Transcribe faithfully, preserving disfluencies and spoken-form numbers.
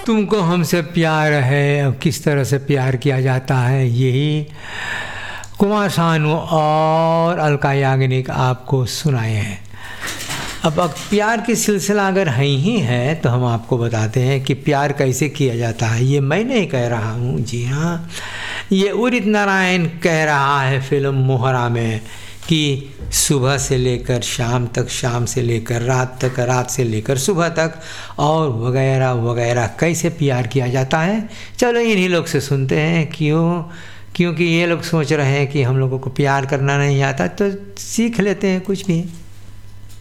तुमको हमसे प्यार है, अब किस तरह से प्यार किया जाता है, यही कुमार शानू और अलका याग्निक आपको सुनाए हैं। अब अब प्यार की सिलसिला अगर है ही है तो हम आपको बताते हैं कि प्यार कैसे किया जाता है। ये मैं नहीं कह रहा हूँ, जी हाँ, ये उदित नारायण कह रहा है फिल्म मोहरा में कि सुबह से लेकर शाम तक, शाम से लेकर रात तक, रात से लेकर सुबह तक और वगैरह वगैरह कैसे प्यार किया जाता है। चलो इन्हीं लोग से सुनते हैं। क्यों? क्योंकि ये लोग सोच रहे हैं कि हम लोगों को प्यार करना नहीं आता, तो सीख लेते हैं कुछ भी।